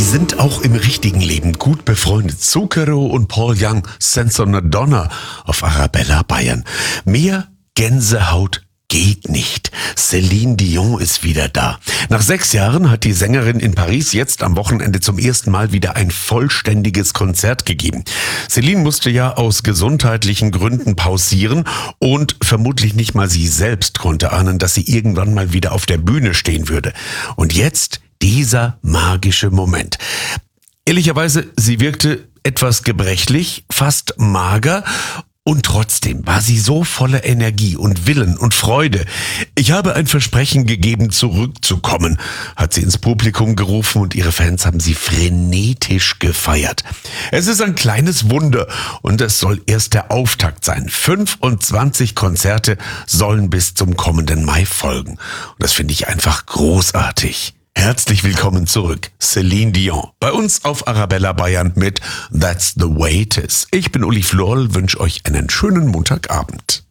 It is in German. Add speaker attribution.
Speaker 1: sind auch im richtigen Leben gut befreundet. Zucchero und Paul Young, Senza una Donna auf Arabella Bayern. Mehr Gänsehaut geht nicht. Céline Dion ist wieder da. Nach 6 Jahren hat die Sängerin in Paris jetzt am Wochenende zum ersten Mal wieder ein vollständiges Konzert gegeben. Céline musste ja aus gesundheitlichen Gründen pausieren und vermutlich nicht mal sie selbst konnte ahnen, dass sie irgendwann mal wieder auf der Bühne stehen würde. Und jetzt dieser magische Moment. Ehrlicherweise, sie wirkte etwas gebrechlich, fast mager. Und trotzdem war sie so voller Energie und Willen und Freude. Ich habe ein Versprechen gegeben, zurückzukommen, hat sie ins Publikum gerufen und ihre Fans haben sie frenetisch gefeiert. Es ist ein kleines Wunder und es soll erst der Auftakt sein. 25 Konzerte sollen bis zum kommenden Mai folgen. Und das finde ich einfach großartig. Herzlich willkommen zurück, Céline Dion, bei uns auf Arabella Bayern mit That's the Way It Is. Ich bin Uli Florl, wünsche euch einen schönen Montagabend.